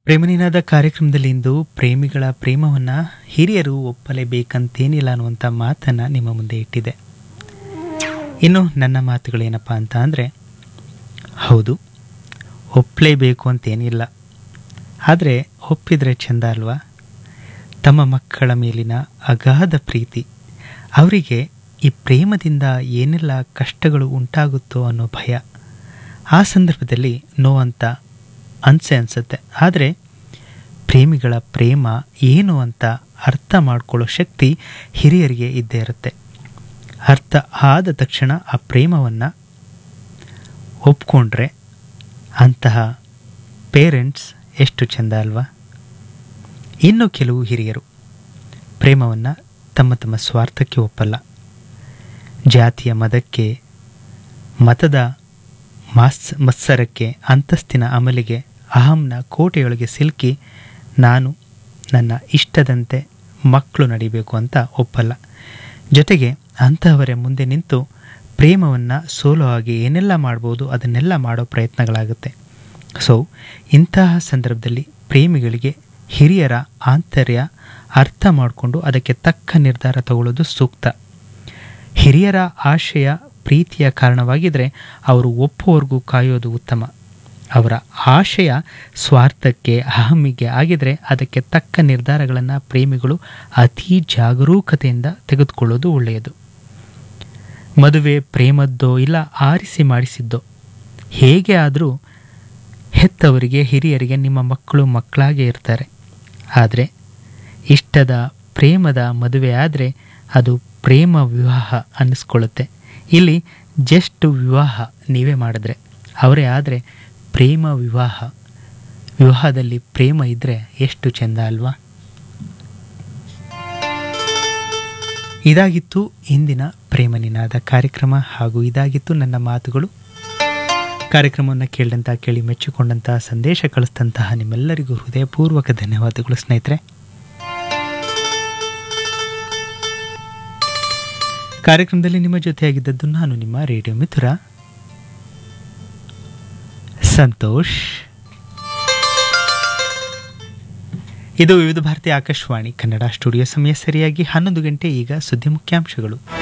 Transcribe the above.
ಪ್ರೇಮನಿನಾದ ಕಾರ್ಯಕ್ರಮದಲ್ಲಿ ಇಂದು ಪ್ರೇಮಿಗಳ ಪ್ರೇಮವನ್ನು ಹಿರಿಯರು ಒಪ್ಪಲೇಬೇಕಂತೇನಿಲ್ಲ ಅನ್ನುವಂಥ ಮಾತನ್ನು ನಿಮ್ಮ ಮುಂದೆ ಇಟ್ಟಿದೆ. ಇನ್ನು ನನ್ನ ಮಾತುಗಳೇನಪ್ಪ ಅಂತ ಅಂದರೆ, ಹೌದು, ಒಪ್ಪಲೇಬೇಕು ಅಂತೇನಿಲ್ಲ, ಆದರೆ ಒಪ್ಪಿದರೆ ಚೆಂದ ಅಲ್ವಾ? ತಮ್ಮ ಮಕ್ಕಳ ಮೇಲಿನ ಅಗಾಧ ಪ್ರೀತಿ, ಅವರಿಗೆ ಈ ಪ್ರೇಮದಿಂದ ಏನೆಲ್ಲ ಕಷ್ಟಗಳು ಉಂಟಾಗುತ್ತೋ ಅನ್ನೋ ಭಯ, ಆ ಸಂದರ್ಭದಲ್ಲಿ ನೋವಂತ ಅನಿಸುತ್ತೆ. ಆದರೆ ಪ್ರೇಮಿಗಳ ಪ್ರೇಮ ಏನು ಅಂತ ಅರ್ಥ ಮಾಡ್ಕೊಳ್ಳೋ ಶಕ್ತಿ ಹಿರಿಯರಿಗೆ ಇದ್ದೇ ಇರುತ್ತೆ. ಅರ್ಥ ಆದ ತಕ್ಷಣ ಆ ಪ್ರೇಮವನ್ನು ಒಪ್ಕೊಂಡ್ರೆ ಅಂತಹ ಪೇರೆಂಟ್ಸ್ ಎಷ್ಟು ಚೆಂದ ಅಲ್ವಾ? ಇನ್ನು ಕೆಲವು ಹಿರಿಯರು ಪ್ರೇಮವನ್ನು ತಮ್ಮ ತಮ್ಮ ಸ್ವಾರ್ಥಕ್ಕೆ ಒಪ್ಪಲ್ಲ. ಜಾತಿಯ ಮದಕ್ಕೆ, ಮತದ ಮತ್ಸರಕ್ಕೆ, ಅಂತಸ್ತಿನ ಅಮಲಿಗೆ, ಅಹಂನ ಕೋಟೆಯೊಳಗೆ ಸಿಲುಕಿ ನಾನು ನನ್ನ ಇಷ್ಟದಂತೆ ಮಕ್ಕಳು ನಡಿಬೇಕು ಅಂತ ಒಪ್ಪಲ್ಲ. ಜೊತೆಗೆ ಅಂತಹವರೇ ಮುಂದೆ ನಿಂತು ಪ್ರೇಮವನ್ನು ಸೋಲೋ ಹಾಗೆ ಏನೆಲ್ಲ ಮಾಡ್ಬೋದು ಅದನ್ನೆಲ್ಲ ಮಾಡೋ ಪ್ರಯತ್ನಗಳಾಗುತ್ತೆ. ಸೊ ಇಂತಹ ಸಂದರ್ಭದಲ್ಲಿ ಪ್ರೇಮಿಗಳಿಗೆ ಹಿರಿಯರ ಆಂತರ್ಯ ಅರ್ಥ ಮಾಡಿಕೊಂಡು ಅದಕ್ಕೆ ತಕ್ಕ ನಿರ್ಧಾರ ತಗೊಳ್ಳೋದು ಸೂಕ್ತ. ಹಿರಿಯರ ಆಶಯ ಪ್ರೀತಿಯ ಕಾರಣವಾಗಿದ್ದರೆ ಅವರು ಒಪ್ಪುವವರೆಗೂ ಕಾಯೋದು ಉತ್ತಮ. ಅವರ ಆಶಯ ಸ್ವಾರ್ಥಕ್ಕೆ, ಅಹಮಿಗೆ ಆಗಿದ್ರೆ ಅದಕ್ಕೆ ತಕ್ಕ ನಿರ್ಧಾರಗಳನ್ನು ಪ್ರೇಮಿಗಳು ಅತಿ ಜಾಗರೂಕತೆಯಿಂದ ತೆಗೆದುಕೊಳ್ಳೋದು ಒಳ್ಳೆಯದು. ಮದುವೆ ಪ್ರೇಮದ್ದೋ ಇಲ್ಲ ಆರಿಸಿ ಮಾಡಿಸಿದ್ದೋ, ಹೇಗೆ ಆದರೂ ಹೆತ್ತವರಿಗೆ, ಹಿರಿಯರಿಗೆ ನಿಮ್ಮ ಮಕ್ಕಳು ಮಕ್ಕಳಾಗೇ ಇರ್ತಾರೆ. ಆದರೆ ಇಷ್ಟದ ಪ್ರೇಮದ ಮದುವೆ ಆದರೆ ಅದು ಪ್ರೇಮ ವಿವಾಹ ಅನ್ನಿಸ್ಕೊಳ್ಳುತ್ತೆ. ಇಲ್ಲಿ ಜಸ್ಟ್ ವಿವಾಹ ನೀವೇ ಮಾಡಿದ್ರೆ, ಅವರೇ ಆದರೆ ಪ್ರೇಮ ವಿವಾಹ. ವಿವಾಹದಲ್ಲಿ ಪ್ರೇಮ ಇದ್ದರೆ ಎಷ್ಟು ಚೆಂದ ಅಲ್ವಾ? ಇದಾಗಿತ್ತು ಇಂದಿನ ಪ್ರೇಮನಿನಾದ ಕಾರ್ಯಕ್ರಮ, ಹಾಗೂ ಇದಾಗಿತ್ತು ನನ್ನ ಮಾತುಗಳು. ಕಾರ್ಯಕ್ರಮವನ್ನು ಕೇಳಿ ಮೆಚ್ಚಿಕೊಂಡಂತಹ, ಸಂದೇಶ ಕಳಿಸಿದಂತಹ ನಿಮ್ಮೆಲ್ಲರಿಗೂ ಹೃದಯಪೂರ್ವಕ ಧನ್ಯವಾದಗಳು ಸ್ನೇಹಿತರೆ. ಕಾರ್ಯಕ್ರಮದಲ್ಲಿ ನಿಮ್ಮ ಜೊತೆಯಾಗಿದ್ದದ್ದು ನಾನು ನಿಮ್ಮ ರೇಡಿಯೋ ಮಿತ್ರ ಸಂತೋಷ್. ಇದು ವಿವಿಧ ಭಾರತಿ ಆಕಾಶವಾಣಿ ಕನ್ನಡ ಸ್ಟುಡಿಯೋ ಸಮಯ ಸರಿಯಾಗಿ 11 ಗಂಟೆ. ಈಗ ಸುದ್ದಿ ಮುಖ್ಯಾಂಶಗಳು.